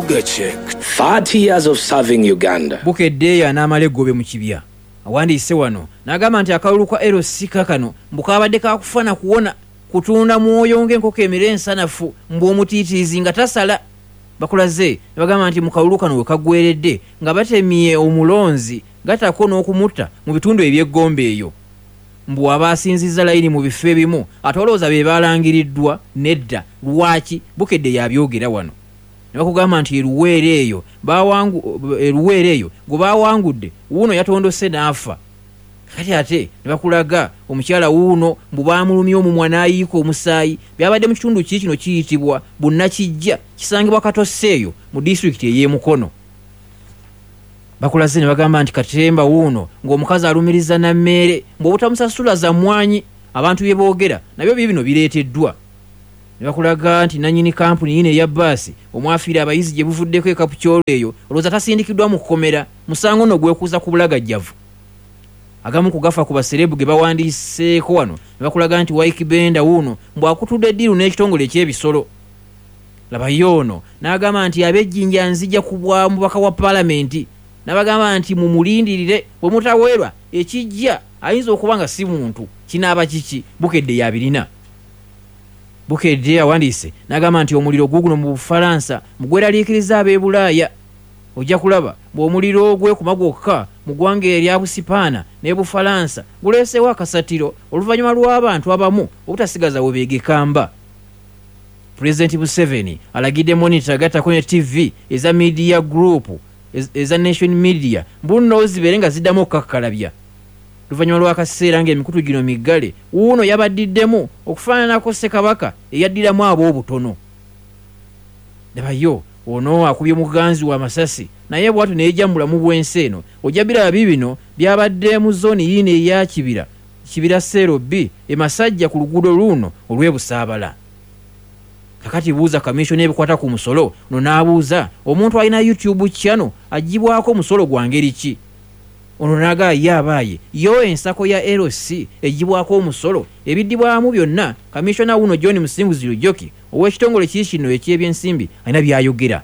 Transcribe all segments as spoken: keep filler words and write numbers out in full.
Yuga check. thirty years of serving Uganda. Bukedde y'anaamala eggobe mu kibya. Awandiise wano n'agamba nti akalulu kwa L C kakano mbukabadde kakufana kuwona kutunda mwoyo ng'enkoko emire ensanafu mbw'omutiitiizi nga tasala. Bakulaze ne bagamba nti mu kalulu kano we kaggweredde nga batemye omulonzi gatako n'okumutta mu bitundu eby'eggombe eyo. Mbu abasinziza layini mu bifo ebimu ate olowooza be balangiriddwa nedda lwaki Bukedde yabyogera wano. Ne bakugamba nti eruweere eyo bawangu eruweere eyo gwe bawangudde wuuno yatondose n'afa. Kati ate ne bakulaga omukyala wuuno mbu baamulumya omumwa n'ayiika omusaayi byabadde mu kitundu kiri kino kiyitibwa Bunnakijja kisangibwa Katosseeyo mu disitulikiti ey'Emukono. Bakulaze ne bagamba nti Katemba wuuno ng'omukazi alumiriza na mmere mbw'obutamusasula za mmwanyi abantu bye boogera nabyo bibino bireeteddwa. Ne bakulaga nti nannyini kampuni yino eya bbaasi omwafiira abayizi gye buvuddeko ekapukyolo eyo olowooza tasindikiddwa mu kukomera musango nno gwekuusa ku bulagajjavu. Agamu ku gafa ku baserebu ge bawandiiseeko wano ne bakulaga nti Waikibenda wuuno mbw'akutudde eddiru n'ekitongole eky'ebisolo. Labayo ono n'agamba nti ab'ejjinja nzija kubwa mubaka wa paalamenti n'abagamba nti mumulindirire bwe mutaweerwa ekijja ayinza okuba nga si muntu kinaaba kiki Bukedde yabirina. Bukedde awandiise n'agamba nti omuliro guguno mu Bufalansa mugweraliikiriza ab'e Bulaaya. Ojja kulaba bw'omuliro ogwe ku magwokka mu ggwanga erya Busipaana ne Bufalansa guleesewo akasatiro oluvannyuma lw'abantu abamu obutasigaza we beegekamba. Pulezidenti Museveni alagidde Monitor gattako ne T V eza media group eza Nation Media mbuno zibeere nga ziddamu okukakkalabya. Luvannyuma lw'akaseera ng'emikutu gino miggale wuuno yabaddiddemu okufaananako Ssekabaka eyaddiramu ab'obutono. Nebayo ono akubye muganzi wa Masasi naye bw'atyo n'ejja mu bulamu bw'ensi eno ojja biraba bibino byabadde mu zooni yiino eya Kibira Kibira Sero B e Masajja ku luguudo luno olw'e Busaabala. Kakati buuza kamishoni ebikwata ku musolo no n'abuuza omuntu alina YouTube channel agibwako musolo gwa ngeri ki. Ono naga yabaaye yo ensako ya L C egibwako omusolo ebiddibwamu byonna kamishona wuno John Musinguzi Lujoki ow'ekitongole kiri kino eky'ebyensimbi alina byayogera.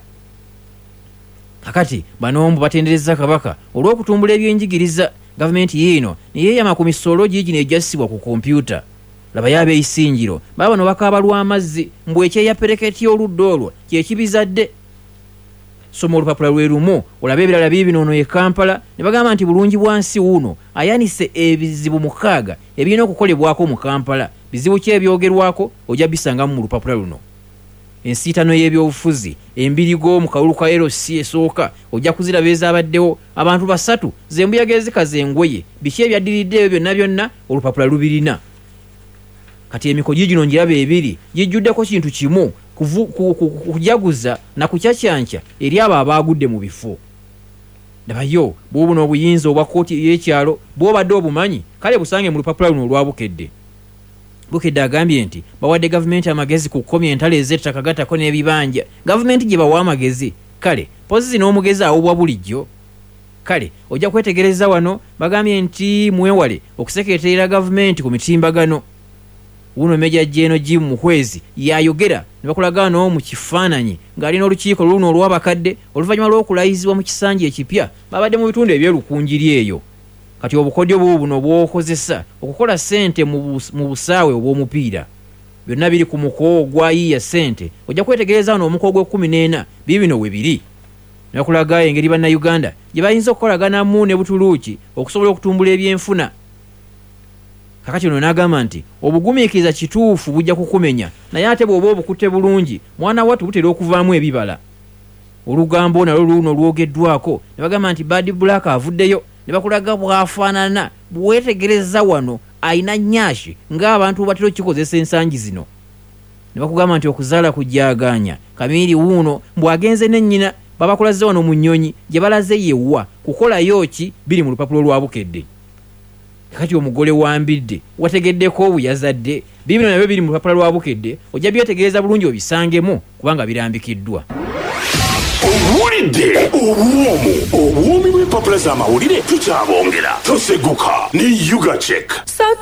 Kakati bano mbu batendereza Kabaka olw'okutumbula ebyenjigiriza gavumenti yiino neyeeyama ku misolo gigino ejassibwa ku kompyuta. Laba y'abeeyisinjiro baba no bakaaba lw'amazzi mbu ekyeya pereketi oludda olwo kyekibizadde. Soma olupapula lwe lumu olabe ebirala biibino ono e Kampala ne bagamba nti bulungi bwansi wuuno ayanise ebizibu mukaaga ebirina okukolebwako mu Kampala. Bizibu ki ebyogerwako ojja bisangamu mu lupapula luno. Ensiitano y'ebyobufuzi embirigo mu kalulu ka L C esooka ojja kuziraba ezabaddewo abantu basatu zembuyaga ezikaza engoye biki ebyaddiridde ebyo byonna byonna olupapula lubirina. Kati emiko gigino ngiraba ebiri gijjuddeko kintu kimu kujaguza na kukyakyanca eri abo abaagudde mu bifo. Nabayo bw'obuno obuyinza obwa kkooti y'ekyalo bw'obadde obumanyi kale busange mu lupapula luno olwa Bukedde. Bukedde agambye nti bawadde gavumenti amagezi ku kkomya entalo ez'ettaka gattako n'ebibanja gavumenti gye bawa amagezi kale pozi n'omugezi awobwa bulijjo. Kale ojja kwetegereza wano bagambye nti mwewale okuseketerera gavumenti ku mitimbagano. Wuno Meja Jeno Jim Muhwezi yayogera ne bakulagano mu kifaananyi ng'alina olukiiko luno olw'abakadde oluvannyuma lw'okulayizibwa mu kisanja ekipya babadde mu bitundu eby'olukunjiri eyo. Kati obukodyo buno bw'okozesa okukola ssente mu busaawe obw'omupiira byonna biri ku muko gwa yiya ssente ojja kwetegereza wano omuko gw'ekkumi n'ena biibino we biri. Ne bakulaga engeri bannayuganda gye bayinza okukolaganamu ne Butuluuki okusobola okutumbula ebyenfuna. Kakati ono n'agamba nti obugumiikiriza kituufu bujja kukumenya naye ate bw'oba obukutte bulungi mwana wattu butera okuvaamu ebibala. Olugambo nalwo luno lwogeddwako ne bagamba nti Bad Black avuddeyo ne bakulaga bw'afaanana bwetegereza wano ayina nnyashi ng'abantu batera okukikozesa ensangi zino. Ne bakugamba nti okuzaala kujjaaganya Kamiiri wuuno mbw'agenze n'ennyina babakulaze wano mu nnyonyi gye balaze yewwa kukolayo ki biri mu lupapulo lwa Bukedde. Kati omugole wambidde wategeddeko obuyazadde bibino nabyo biri mu lupapula lwa Bukedde ojja byetegereza bulungi obisangemu kubanga birambikiddwa. Owulidde obwomu obwomi bw'empapula z'amawulire tukyabongera toseguka ne Yuga Check.